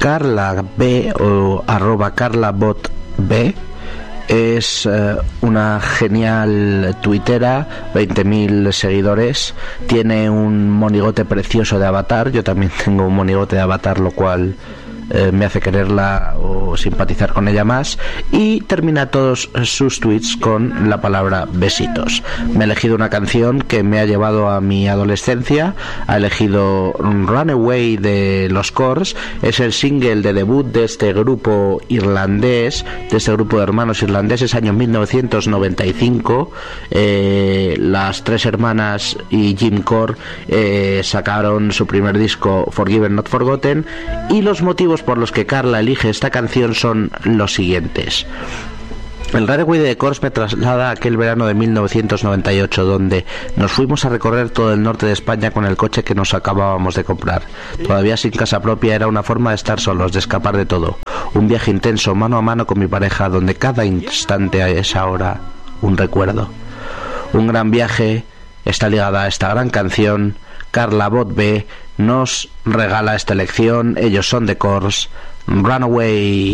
Carla B o @carlabotb es una genial tuitera, 20.000 seguidores, tiene un monigote precioso de avatar. Yo también tengo un monigote de avatar, lo cual me hace quererla o simpatizar con ella más, y termina todos sus tweets con la palabra besitos. Me ha elegido una canción que me ha llevado a mi adolescencia, ha elegido Runaway de los Corrs, es el single de debut de este grupo irlandés, de este grupo de hermanos irlandeses, año 1995. Las tres hermanas y Jim Corr sacaron su primer disco, Forgiven Not Forgotten, y los motivos por los que Carla elige esta canción son los siguientes. El Runaway de The Corrs me traslada a aquel verano de 1998, donde nos fuimos a recorrer todo el norte de España con el coche que nos acabábamos de comprar. Todavía sin casa propia, era una forma de estar solos, de escapar de todo. Un viaje intenso, mano a mano con mi pareja, donde cada instante es ahora un recuerdo. Un gran viaje está ligada a esta gran canción. Carla Botb nos regala esta elección. Ellos son The Corrs, Runaway.